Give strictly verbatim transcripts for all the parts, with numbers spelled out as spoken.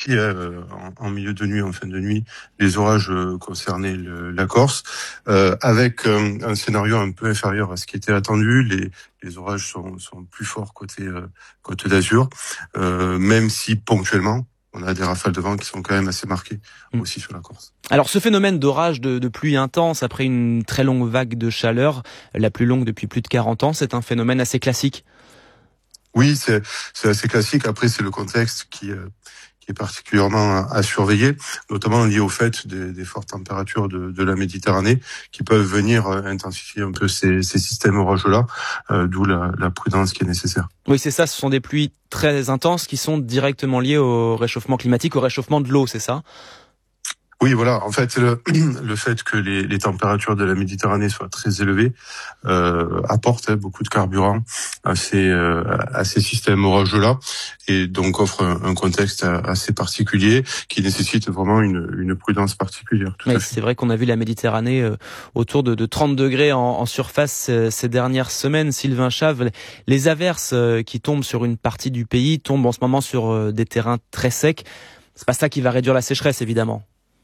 aussi euh, en, en milieu de nuit, en fin de nuit, les orages euh, concernaient le, la Corse, euh, avec euh, un scénario un peu inférieur à ce qui était attendu. Les, les orages sont, sont plus forts côté euh, Côte d'Azur, euh, même si ponctuellement, on a des rafales de vent qui sont quand même assez marquées mmh. aussi sur la Corse. Alors ce phénomène d'orage, de, de pluie intense après une très longue vague de chaleur, la plus longue depuis plus de quarante ans, c'est un phénomène assez classique. Oui, c'est, c'est assez classique. Après, c'est le contexte qui, euh, qui est particulièrement à, à surveiller, notamment lié au fait des, des fortes températures de, de la Méditerranée qui peuvent venir euh, intensifier un peu ces, ces systèmes orageux-là, euh, d'où la, la prudence qui est nécessaire. Oui, c'est ça. Ce sont des pluies très intenses qui sont directement liées au réchauffement climatique, au réchauffement de l'eau, c'est ça ? Oui, voilà. En fait, le, le fait que les, les températures de la Méditerranée soient très élevées euh, apporte hein, beaucoup de carburant à ces, euh, à ces systèmes orageux-là, et donc offre un, un contexte assez particulier qui nécessite vraiment une, une prudence particulière. Tout Mais à fait. C'est vrai qu'on a vu la Méditerranée euh, autour de, de trente degrés en, en surface euh, ces dernières semaines. Sylvain Chave, les averses euh, qui tombent sur une partie du pays tombent en ce moment sur euh, des terrains très secs. C'est pas ça qui va réduire la sécheresse, évidemment.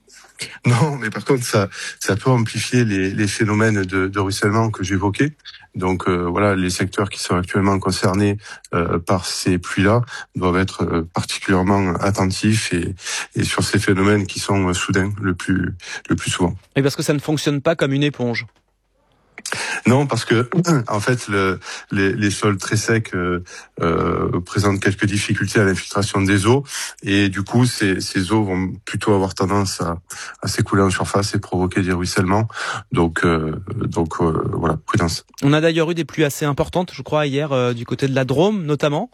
Non, mais par contre, ça, ça peut amplifier les, les phénomènes de, de ruissellement que j'évoquais. Donc euh, voilà, les secteurs qui sont actuellement concernés euh, par ces pluies-là doivent être euh, particulièrement attentifs et, et sur ces phénomènes qui sont euh, soudains le plus, le plus souvent. Et parce que ça ne fonctionne pas comme une éponge. Non, parce que en fait, le, les, les sols très secs euh, euh, présentent quelques difficultés à l'infiltration des eaux, et du coup, ces, ces eaux vont plutôt avoir tendance à, à s'écouler en surface et provoquer des ruissellements. Donc, euh, donc euh, voilà, prudence. On a d'ailleurs eu des pluies assez importantes, je crois, hier euh, du côté de la Drôme, notamment.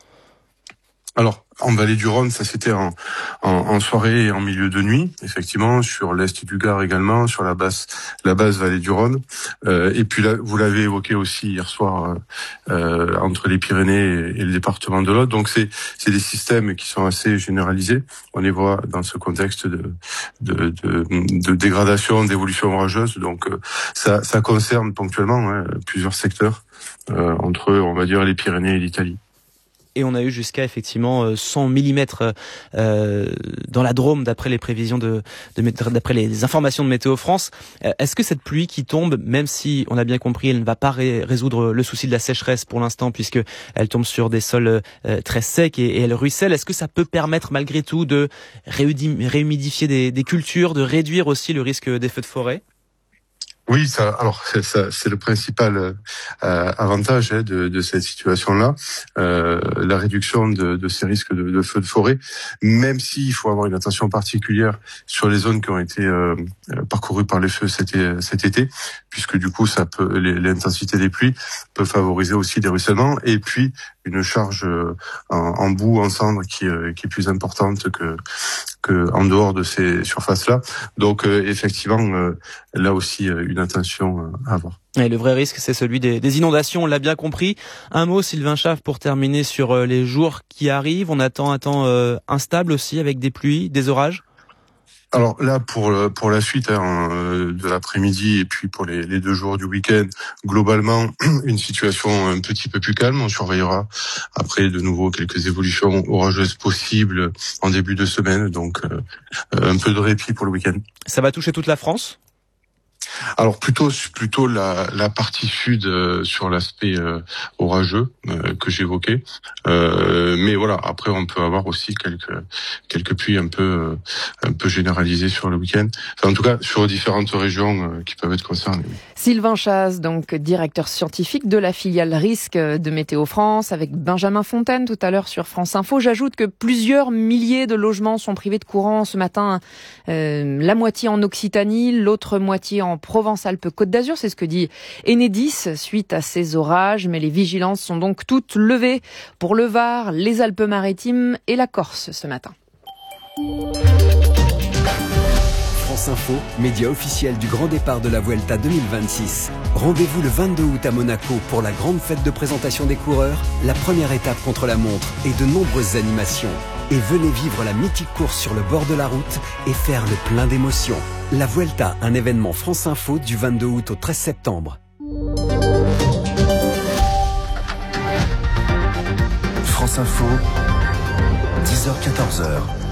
Alors, en vallée du Rhône, ça c'était en, en, en soirée et en milieu de nuit, effectivement, sur l'est du Gard également, sur la basse, la basse vallée du Rhône. Euh, et puis là, vous l'avez évoqué aussi hier soir, euh, entre les Pyrénées et, et le département de l'Aude. Donc c'est, c'est des systèmes qui sont assez généralisés. On les voit dans ce contexte de, de, de, de dégradation, d'évolution orageuse. Donc euh, ça, ça concerne ponctuellement hein, plusieurs secteurs, euh, entre, on va dire, les Pyrénées et l'Italie. Et on a eu jusqu'à effectivement cent millimètres euh, dans la Drôme, d'après les prévisions de, de d'après les informations de Météo France. Est-ce que cette pluie qui tombe, même si on a bien compris, elle ne va pas ré- résoudre le souci de la sécheresse pour l'instant, puisque elle tombe sur des sols euh, très secs et, et elle ruisselle, est-ce que ça peut permettre malgré tout de réhudi- réhumidifier des, des cultures, de réduire aussi le risque des feux de forêt ? Oui, ça. Alors, c'est, ça, c'est le principal euh, avantage hein, de, de cette situation-là, euh, la réduction de, de ces risques de, de feux de forêt. Même s'il faut avoir une attention particulière sur les zones qui ont été euh, parcourues par les feux cet, cet été, puisque du coup, ça peut, les, l'intensité des pluies peut favoriser aussi des ruissellements, et puis une charge en, en boue, en cendre, qui, qui est plus importante que que en dehors de ces surfaces-là. Donc, euh, effectivement, euh, là aussi, euh, une attention à avoir. Et le vrai risque, c'est celui des, des inondations, on l'a bien compris. Un mot, Sylvain Chave, pour terminer sur euh, les jours qui arrivent. On attend un temps euh, instable aussi, avec des pluies, des orages. Alors là, pour pour la suite hein, de l'après-midi et puis pour les, les deux jours du week-end, globalement, une situation un petit peu plus calme. On surveillera après de nouveau quelques évolutions orageuses possibles en début de semaine, donc euh, un peu de répit pour le week-end. Ça va toucher toute la France ? Alors plutôt plutôt la, la partie sud euh, sur l'aspect euh, orageux euh, que j'évoquais, euh, mais voilà, après on peut avoir aussi quelques quelques pluies un peu euh, un peu généralisées sur le week-end. Enfin, en tout cas sur différentes régions euh, qui peuvent être concernées. Sylvain Chaz, donc directeur scientifique de la filiale risque de Météo France, avec Benjamin Fontaine tout à l'heure sur France Info. J'ajoute que plusieurs milliers de logements sont privés de courant ce matin, euh, la moitié en Occitanie, l'autre moitié en Provence-Alpes-Côte d'Azur, c'est ce que dit Enedis suite à ces orages, mais les vigilances sont donc toutes levées pour le Var, les Alpes-Maritimes et la Corse ce matin. France Info, média officiel du grand départ de la Vuelta deux mille vingt-six. Rendez-vous le vingt-deux août à Monaco pour la grande fête de présentation des coureurs, la première étape contre la montre et de nombreuses animations. Et venez vivre la mythique course sur le bord de la route et faire le plein d'émotions. La Vuelta, un événement France Info du vingt-deux août au treize septembre. France Info, dix heures quatorze heures.